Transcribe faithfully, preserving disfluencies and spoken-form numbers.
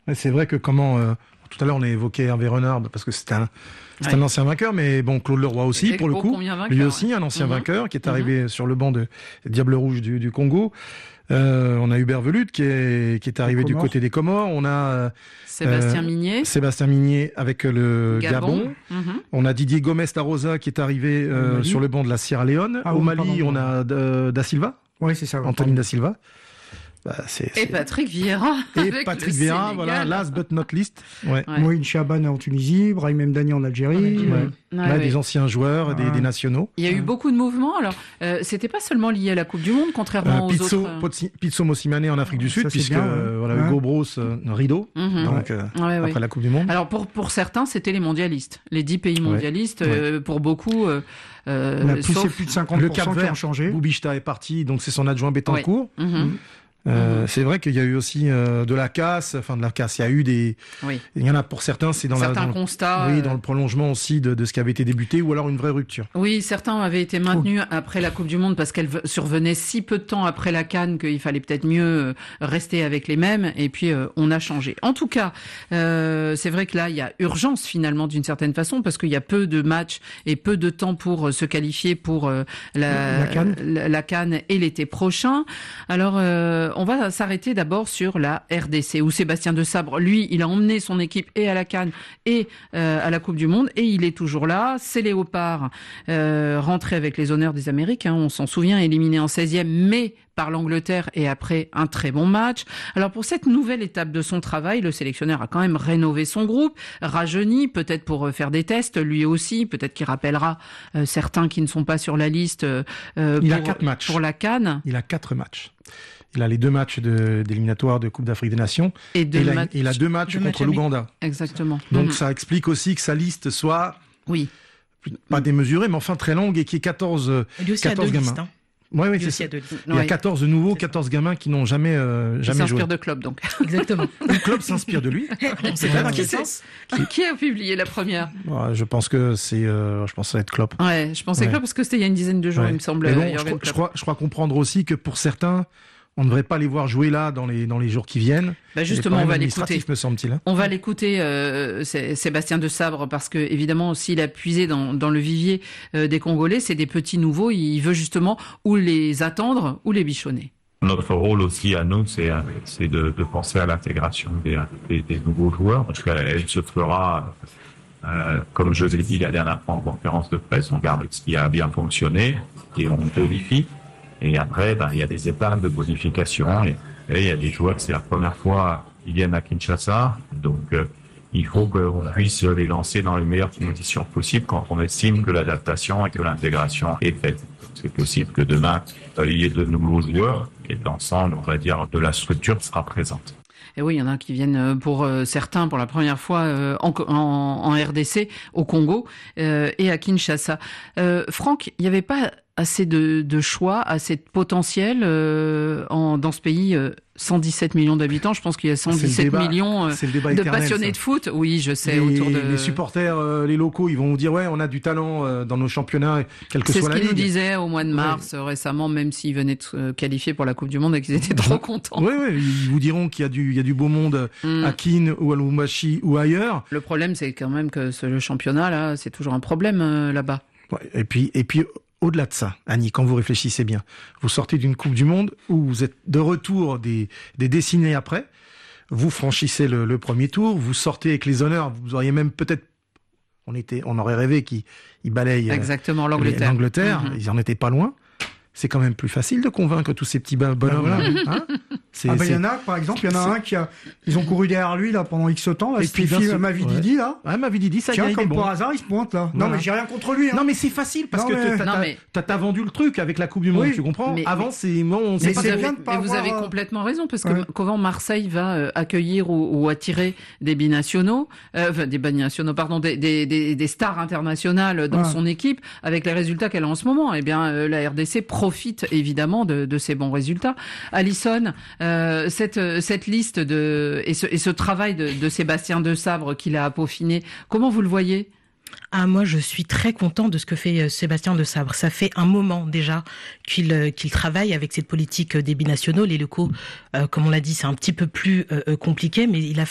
Ouais, c'est vrai que comment... Euh, tout à l'heure, on a évoqué Hervé Renard, parce que c'est un, c'est ouais. un ancien vainqueur, mais bon, Claude Leroy aussi, et pour le coup. Vainqueur, lui aussi, ouais. un ancien mmh. vainqueur, qui est arrivé mmh. sur le banc de Diable Rouge du, du Congo. Euh, on a Hubert Velud qui est, qui est arrivé du côté des Comores. On a euh, Sébastien Migné. Sébastien Migné avec le Gabon. Gabon. Mm-hmm. On a Didier Gomes da Rosa qui est arrivé euh, sur le banc de la Sierra Leone. Ah, Au oui, Mali, pardon, on a euh, Da Silva. Oui, c'est ça. Ouais, Anthony Da Silva. Bah, c'est, c'est... Et Patrick Vieira. Et Patrick Vieira, voilà, last but not least. Ouais. Ouais. Moïse Chaban en Tunisie, Brahim Mdani en Algérie. En Algérie. Ouais. Ouais, Là, ouais. Des anciens joueurs, ah. des, des nationaux. Il y a ouais. eu beaucoup de mouvements. Alors, euh, c'était pas seulement lié à la Coupe du Monde, contrairement euh, Pizzo, aux autres. Euh... Pizzo Mosimane en Afrique du Sud, ça, puisque bien, ouais. euh, voilà, ouais. Hugo Bros, euh, rideau, mm-hmm. donc euh, ouais, ouais. après la Coupe du Monde. Alors pour pour certains, c'était les mondialistes, les dix pays mondialistes. Ouais. Euh, pour beaucoup, euh, euh, plus, sauf plus de cinquante pour cent le Cap-Vert qui ont changé. Boubishta est parti, donc c'est son adjoint Bettencourt. Ouais. Mm-hmm. Mm-hmm. Euh, mmh. C'est vrai qu'il y a eu aussi euh, de la casse, enfin de la casse. Il y a eu des, oui. il y en a pour certains, c'est dans certains la, dans constats, le, oui, euh... dans le prolongement aussi de, de ce qui avait été débuté, ou alors une vraie rupture. Oui, certains avaient été maintenus oh. après la Coupe du Monde parce qu'elle survenait si peu de temps après la CAN qu'il fallait peut-être mieux rester avec les mêmes. Et puis euh, on a changé. En tout cas, euh, c'est vrai que là il y a urgence finalement d'une certaine façon parce qu'il y a peu de matchs et peu de temps pour euh, se qualifier pour euh, la, la CAN, la, la CAN et l'été prochain. Alors euh, on va s'arrêter d'abord sur la R D C où Sébastien Desabre, lui, il a emmené son équipe et à la CAN et euh, à la Coupe du Monde et il est toujours là. Ces Léopards euh, rentrés avec les honneurs des Américains, on s'en souvient, éliminés en seizième, mais par l'Angleterre et après un très bon match. Alors pour cette nouvelle étape de son travail, le sélectionneur a quand même rénové son groupe, rajeuni, peut-être pour faire des tests, lui aussi, peut-être qu'il rappellera euh, certains qui ne sont pas sur la liste euh, il pour, a quatre matchs. pour la CAN. Il a quatre matchs. Il a les deux matchs de, d'éliminatoire de Coupe d'Afrique des Nations. Et, deux et il, a, matchs, il a deux matchs contre matchs l'Ouganda. Exactement. Donc mmh. ça explique aussi que sa liste soit oui. pas démesurée, mais enfin très longue et qu'il y ait quatorze, quatorze gamins. Listes, hein. Oui, oui, c'est ça. Il y a ouais. quatorze nouveaux, quatorze gamins qui n'ont jamais, euh, jamais joué. Il s'inspire de Klopp, donc. Exactement. Le Klopp s'inspire de lui. C'est pas qui, qui, qui a publié la première? Ouais, je pense que c'est, euh, je pense que ça va être Klopp. Ouais, je pensais ouais. Klopp parce que c'était il y a une dizaine de jours, ouais. il me semble. Bon, je, crois, je, crois, je crois comprendre aussi que pour certains, on ne devrait pas les voir jouer là dans les dans les jours qui viennent. Bah justement, on va l'écouter. Me semble-t-il. Hein. On va l'écouter, euh, Sébastien Desabre, parce que évidemment, s'il a puisé dans dans le vivier euh, des Congolais, c'est des petits nouveaux. Il veut justement ou les attendre ou les bichonner. Notre rôle aussi à nous, c'est c'est de, de penser à l'intégration des, des, des nouveaux joueurs. Parce qu'elle se fera, euh, comme je l'ai dit la dernière fois en conférence de presse, on garde ce qui a bien fonctionné et on modifie. Et après, ben, il y a des étapes de modification. Et, et il y a des joueurs, c'est la première fois qu'ils viennent à Kinshasa. Donc, euh, il faut qu'on puisse les lancer dans les meilleures conditions possibles quand on estime que l'adaptation et que l'intégration est faite. C'est possible que demain, il y ait de nouveaux joueurs et l'ensemble, on va dire, de la structure sera présente. Et oui, il y en a qui viennent pour euh, certains pour la première fois euh, en, en, en R D C, au Congo euh, et à Kinshasa. Euh, Franck, il n'y avait pas assez de, de choix, assez de potentiel euh, en, dans ce pays. Euh, cent dix-sept millions d'habitants, je pense qu'il y a cent dix-sept débat, millions euh, de éternel, passionnés ça. de foot. Oui, je sais. Les, autour de... les supporters, euh, les locaux, ils vont vous dire ouais, on a du talent euh, dans nos championnats, quelle que C'est soit ce la ligue. C'est ce qu'ils nous disaient au mois de mars ouais. euh, récemment, même s'ils venaient de euh, qualifier pour la Coupe du Monde et qu'ils étaient trop contents. Oui, oui, ils vous diront qu'il y a du, il y a du beau monde mm. à Kin ou à Lubumbashi ou ailleurs. Le problème, c'est quand même que ce, le championnat là, c'est toujours un problème euh, là-bas. Ouais, et puis, et puis. Au-delà de ça, Annie, quand vous réfléchissez bien, vous sortez d'une Coupe du Monde où vous êtes de retour des, des décennies après, vous franchissez le, le premier tour, vous sortez avec les honneurs, vous auriez même peut-être, on était, on aurait rêvé qu'ils balayent exactement l'Angleterre. L'Angleterre, mm-hmm. ils en étaient pas loin. C'est quand même plus facile de convaincre tous ces petits bonhommes là. Hein c'est, ah ben il y en a, par exemple, il y en a un qui a, ils ont couru derrière lui là pendant X temps. Là, et puis Mavididi ouais. là. Ouais, Mavididi, ça Tiens, y est, comme bon. par hasard, il se pointe là. Voilà. Non mais j'ai rien contre lui. Hein. Non mais c'est facile parce non, que mais... t'as, t'as, mais... t'as, t'as vendu le truc avec la Coupe du Monde, oui. tu comprends. Mais, Avant mais... c'est non, c'est pas. Vous avez, et vous avez complètement raison parce que ouais. comment Marseille va euh, accueillir ou, ou attirer des binationaux, euh, enfin des binationaux, pardon, des, des, des, des stars internationales dans ouais. son équipe avec les résultats qu'elle a en ce moment. Eh bien, euh, la R D C profite évidemment. De, de ces bons résultats. Alison, euh, cette, cette liste de, et, ce, et ce travail de, de Sébastien Desabre qu'il a peaufiné, comment vous le voyez ? Ah, moi, je suis très content de ce que fait Sébastien Desabre. Ça fait un moment déjà qu'il qu'il travaille avec cette politique des binationaux. Les locaux, euh, comme on l'a dit, c'est un petit peu plus euh, compliqué, mais il a